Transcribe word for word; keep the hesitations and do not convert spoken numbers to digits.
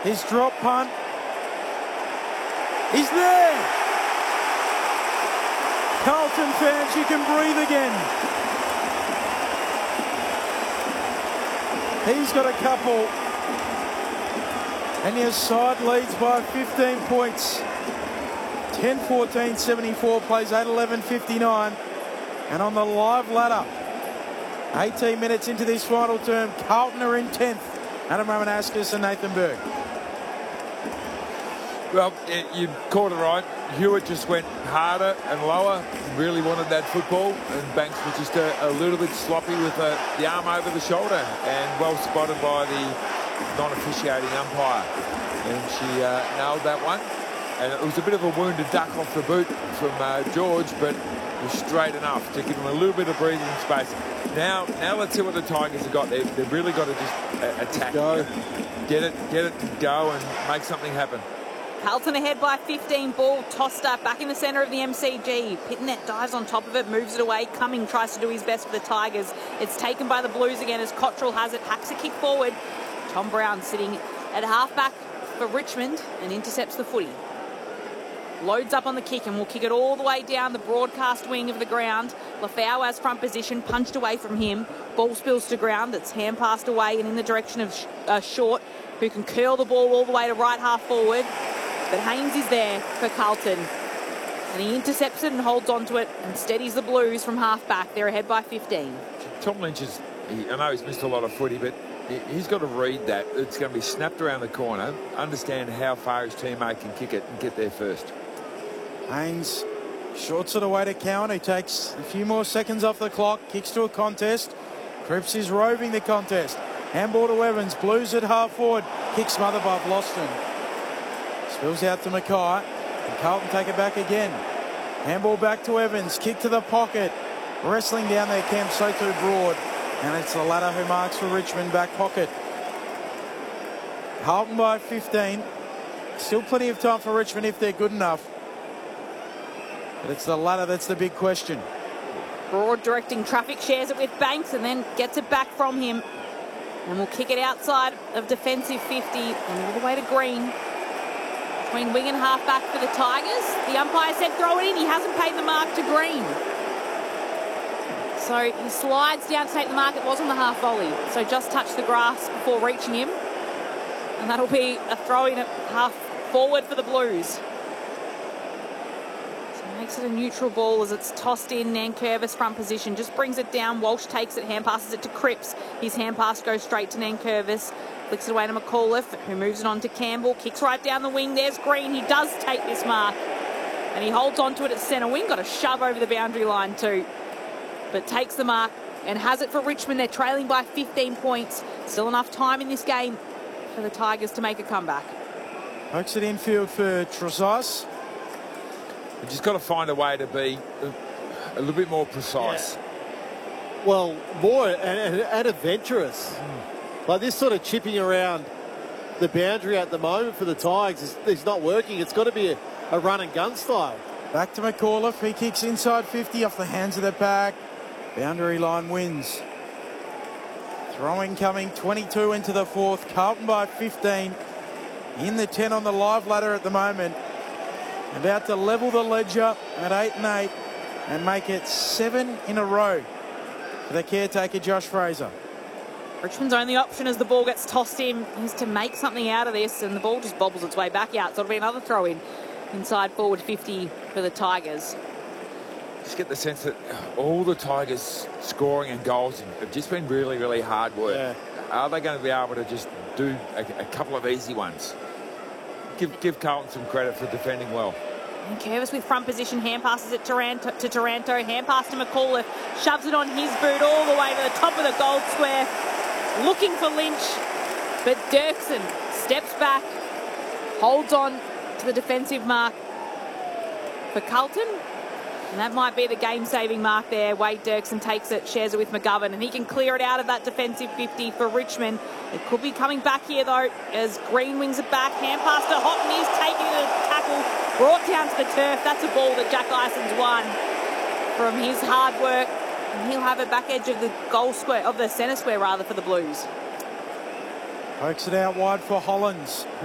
His drop punt. He's there. Carlton fans, you can breathe again. He's got a couple. And your side leads by fifteen points. ten fourteen seventy-four, plays eight eleven fifty-nine. And on the live ladder, eighteen minutes into this final term, Carlton are in tenth. Adam Romanascus and Nathan Burke. Well, you caught it right. Hewitt just went harder and lower, really wanted that football, and Banks was just a, a little bit sloppy with the, the arm over the shoulder, and well spotted by the non-officiating umpire. And she uh, nailed that one. And it was a bit of a wounded duck off the boot from uh, George, but it was straight enough to give him a little bit of breathing space. Now, now let's see what the Tigers have got. They've, they've really got to just uh, attack, go. get it, get it to go, and make something happen. Carlton ahead by fifteen. Ball tossed up back in the centre of the M C G. Pittonet dives on top of it, moves it away. Cumming tries to do his best for the Tigers. It's taken by the Blues again as Cottrell has it. Hacks a kick forward. Tom Brown sitting at halfback for Richmond and intercepts the footy. Loads up on the kick and will kick it all the way down the broadcast wing of the ground. Lafau has front position, punched away from him. Ball spills to ground. It's hand passed away and in the direction of uh, Short, who can curl the ball all the way to right half forward. But Haynes is there for Carlton. And he intercepts it and holds onto it and steadies the Blues from half back. They're ahead by fifteen. Tom Lynch is, he, I know he's missed a lot of footy, but he, he's got to read that. It's going to be snapped around the corner, understand how far his teammate can kick it and get there first. Haynes shorts it away to Cowan, who takes a few more seconds off the clock, kicks to a contest. Cripps is roving the contest. Handball to Evans, Blues at half forward, kicks smothered by Vlosten. Spills out to Mackay, and Carlton take it back again. Handball back to Evans, kick to the pocket. Wrestling down there, Cam Soto Broad. And it's the ladder who marks for Richmond, back pocket. Carlton by fifteen. Still plenty of time for Richmond if they're good enough. But it's the ladder that's the big question. Broad directing traffic, shares it with Banks and then gets it back from him. And will kick it outside of defensive fifty and all the way to Green. Between wing and half-back for the Tigers. The umpire said throw it in. He hasn't paid the mark to Green. So he slides down to take the mark. It was on the half volley. So just touched the grass before reaching him. And that'll be a throw in at half forward for the Blues. So makes it a neutral ball as it's tossed in. Nankervis front position. Just brings it down. Walsh takes it. Hand passes it to Cripps. His hand pass goes straight to Nankervis. Flicks it away to McAuliffe, who moves it on to Campbell. Kicks right down the wing. There's Green. He does take this mark. And he holds on to it at centre wing. Got a shove over the boundary line too. But takes the mark and has it for Richmond. They're trailing by fifteen points. Still enough time in this game for the Tigers to make a comeback. Pokes it infield for Trezise. We've just got to find a way to be a, a little bit more precise. Yeah. Well, more and, and adventurous. Mm. Like this sort of chipping around the boundary at the moment for the Tigers is, is not working. It's got to be a, a run and gun style. Back to McAuliffe. He kicks inside fifty off the hands of the pack. Boundary line wins. Throwing coming, twenty-two into the fourth. Carlton by fifteen. In the ten on the live ladder at the moment. About to level the ledger at eight and eight and make it seven in a row for the caretaker Josh Fraser. Richmond's only option as the ball gets tossed in is to make something out of this, and the ball just bobbles its way back out. So it'll be another throw in inside forward fifty for the Tigers. Just get the sense that all the Tigers scoring and goals have just been really, really hard work. Yeah. Are they going to be able to just do a, a couple of easy ones? Give, give Carlton some credit for defending well. And Curvis with front position, hand passes it Taranto, to Taranto, hand pass to McAuliffe, shoves it on his boot all the way to the top of the goal square, looking for Lynch, but Dirksen steps back, holds on to the defensive mark for Carlton, and that might be the game-saving mark there. Wade Dirksen takes it, shares it with McGovern, and he can clear it out of that defensive fifty for Richmond. It could be coming back here, though, as Green wings it back, hand pass to Houghton, he's taking it a tackle, brought down to the turf. That's a ball that Jack Ison's won from his hard work, and he'll have it back edge of the goal square, of the centre square rather, for the Blues. Pokes it out wide for Hollins.